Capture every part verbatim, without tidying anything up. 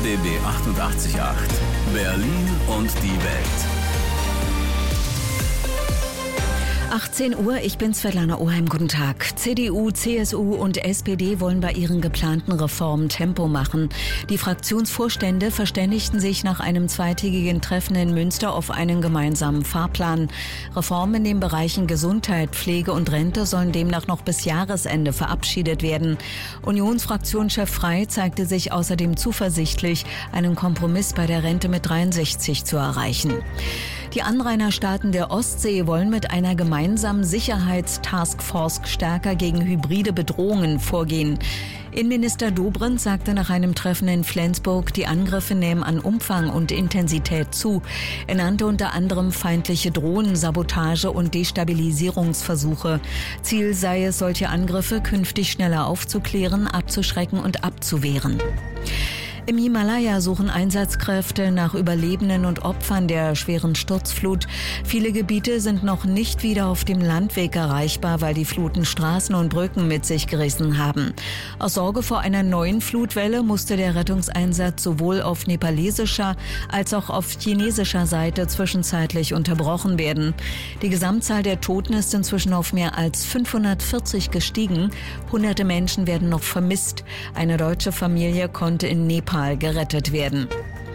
D B achtundachtzig Komma acht. Berlin und die Welt. achtzehn Uhr, ich bin Svetlana Oheim, guten Tag. C D U, C S U und S P D wollen bei ihren geplanten Reformen Tempo machen. Die Fraktionsvorstände verständigten sich nach einem zweitägigen Treffen in Münster auf einen gemeinsamen Fahrplan. Reformen in den Bereichen Gesundheit, Pflege und Rente sollen demnach noch bis Jahresende verabschiedet werden. Unionsfraktionschef Frey zeigte sich außerdem zuversichtlich, einen Kompromiss bei der Rente mit dreiundsechzig zu erreichen. Die Anrainerstaaten der Ostsee wollen mit einer gemeinsamen Sicherheitstaskforce stärker gegen hybride Bedrohungen vorgehen. Innenminister Dobrindt sagte nach einem Treffen in Flensburg, die Angriffe nehmen an Umfang und Intensität zu. Er nannte unter anderem feindliche Drohnen, Sabotage und Destabilisierungsversuche. Ziel sei es, solche Angriffe künftig schneller aufzuklären, abzuschrecken und abzuwehren. Im Himalaya suchen Einsatzkräfte nach Überlebenden und Opfern der schweren Sturzflut. Viele Gebiete sind noch nicht wieder auf dem Landweg erreichbar, weil die Fluten Straßen und Brücken mit sich gerissen haben. Aus Sorge vor einer neuen Flutwelle musste der Rettungseinsatz sowohl auf nepalesischer als auch auf chinesischer Seite zwischenzeitlich unterbrochen werden. Die Gesamtzahl der Toten ist inzwischen auf mehr als fünfhundertvierzig gestiegen. Hunderte Menschen werden noch vermisst. Eine deutsche Familie konnte in Nepal gerettet werden.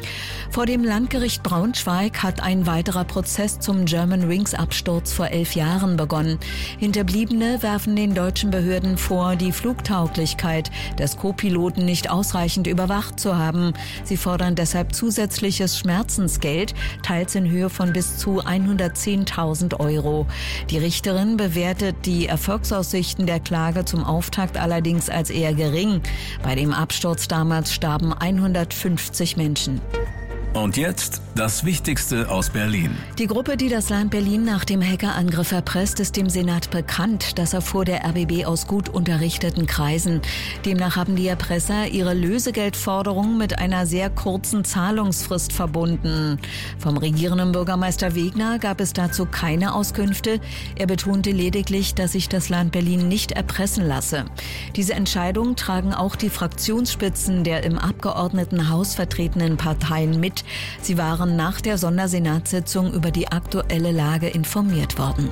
Vor dem Landgericht Braunschweig hat ein weiterer Prozess zum Germanwings-Absturz vor elf Jahren begonnen. Hinterbliebene werfen den deutschen Behörden vor, die Flugtauglichkeit des Co-Piloten nicht ausreichend überwacht zu haben. Sie fordern deshalb zusätzliches Schmerzensgeld, teils in Höhe von bis zu hundertzehntausend Euro. Die Richterin bewertet die Erfolgsaussichten der Klage zum Auftakt allerdings als eher gering. Bei dem Absturz damals starben hundertfünfzig Menschen. Und jetzt das Wichtigste aus Berlin. Die Gruppe, die das Land Berlin nach dem Hackerangriff erpresst, ist dem Senat bekannt. Das erfuhr der R B B aus gut unterrichteten Kreisen. Demnach haben die Erpresser ihre Lösegeldforderung mit einer sehr kurzen Zahlungsfrist verbunden. Vom regierenden Bürgermeister Wegner gab es dazu keine Auskünfte. Er betonte lediglich, dass sich das Land Berlin nicht erpressen lasse. Diese Entscheidung tragen auch die Fraktionsspitzen der im Abgeordnetenhaus vertretenen Parteien mit. Sie waren nach der Sondersenatssitzung über die aktuelle Lage informiert worden.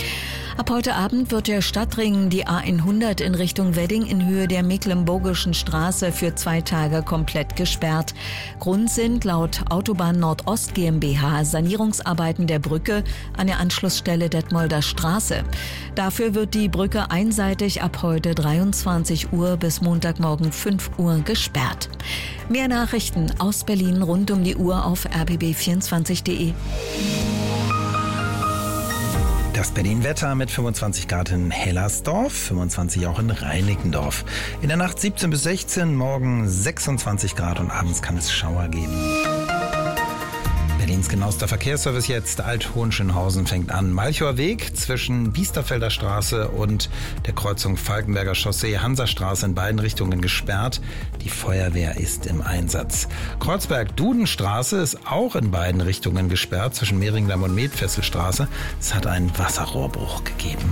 Ab heute Abend wird der Stadtring, die A hundert in Richtung Wedding in Höhe der Mecklenburgischen Straße für zwei Tage komplett gesperrt. Grund sind laut Autobahn Nordost GmbH Sanierungsarbeiten der Brücke an der Anschlussstelle Detmolder Straße. Dafür wird die Brücke einseitig ab heute dreiundzwanzig Uhr bis Montagmorgen fünf Uhr gesperrt. Mehr Nachrichten aus Berlin rund um die Uhr auf r b b vierundzwanzig punkt de. Das Berlin-Wetter mit fünfundzwanzig Grad in Hellersdorf, fünfundzwanzig auch in Reinickendorf. In der Nacht siebzehn bis sechzehn, morgen sechsundzwanzig Grad und abends kann es Schauer geben. Berlins genauester Verkehrsservice jetzt. Alt-Hohenschönhausen fängt an. Malchower Weg zwischen Biesterfelder Straße und der Kreuzung Falkenberger Chaussee, Hansastraße in beiden Richtungen gesperrt. Die Feuerwehr ist im Einsatz. Kreuzberg-Dudenstraße ist auch in beiden Richtungen gesperrt zwischen Mehringdamm und Medfesselstraße. Es hat einen Wasserrohrbruch gegeben.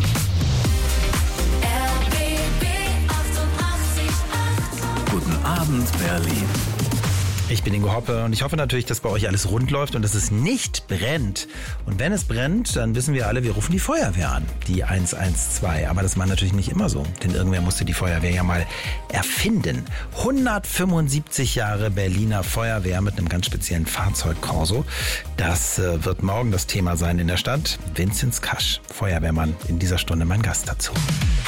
R B B achtundachtzig Komma acht. Guten Abend, Berlin. Ich bin Ingo Hoppe und ich hoffe natürlich, dass bei euch alles rund läuft und dass es nicht brennt. Und wenn es brennt, dann wissen wir alle, wir rufen die Feuerwehr an, die eins eins zwei. Aber das war natürlich nicht immer so, denn irgendwer musste die Feuerwehr ja mal erfinden. hundertfünfundsiebzig Jahre Berliner Feuerwehr mit einem ganz speziellen Fahrzeug Corso. Das äh, wird morgen das Thema sein in der Stadt. Vinzenz Kasch, Feuerwehrmann, in dieser Stunde mein Gast dazu.